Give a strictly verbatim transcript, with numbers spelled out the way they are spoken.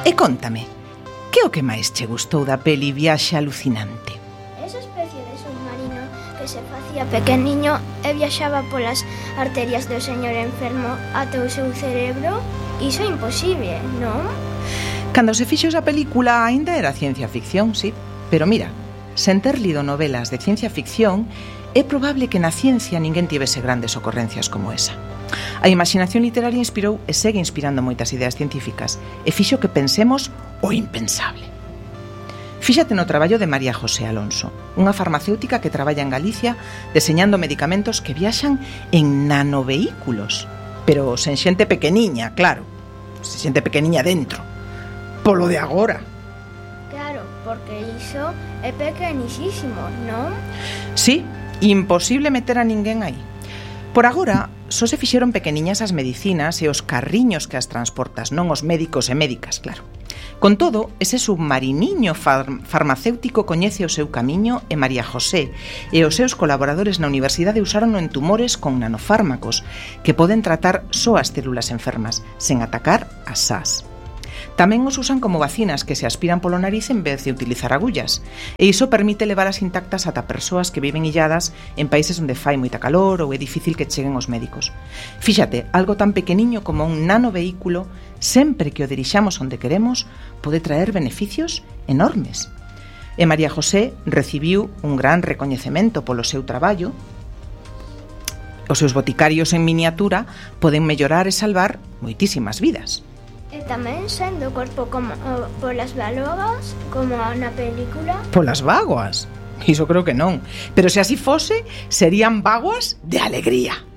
E cóntame, que o que máis che gustou da peli Viaxe Alucinante? Esa especie de submarino que se facía pequeniño e viaxaba polas arterias do señor enfermo ata o seu cerebro, iso é imposible, non? Cando se fixo esa película aínda era ciencia ficción, sí, pero mira, sen ter lido novelas de ciencia ficción, é probable que na ciencia ninguén tivese grandes ocorrencias como esa. A imaxinación literaria inspirou e segue inspirando moitas ideas científicas e fixo que pensemos o impensable. Fíxate no traballo de María José Alonso, unha farmacéutica que traballa en Galicia deseñando medicamentos que viaxan en nanovehículos, pero sen xente pequeniña, claro, sen xente pequeniña dentro, polo de agora. Claro, porque iso é pequenisísimo, non? Sí, imposible meter a ninguén aí. Por agora, só se fixeron pequeniñas as medicinas e os carriños que as transportas, non os médicos e médicas, claro. Con todo, ese submariniño far- farmacéutico coñece o seu camiño e María José e os seus colaboradores na universidade usárono en tumores con nanofármacos que poden tratar só as células enfermas, sen atacar as S A S. Tamén os usan como vacinas que se aspiran polo nariz en vez de utilizar agullas. E iso permite levalas intactas ata persoas que viven illadas en países onde fai moita calor ou é difícil que cheguen os médicos. Fíxate, algo tan pequeniño como un nanovehículo, sempre que o dirixamos onde queremos, pode traer beneficios enormes. E María José recibiu un gran recoñecemento polo seu traballo. Os seus boticarios en miniatura poden mellorar e salvar moitísimas vidas. E tamén sendo o corpo como o, polas valugas, como na película. Polas vaguas? Iso creo que non. Pero se así fose, serían vaguas de alegría.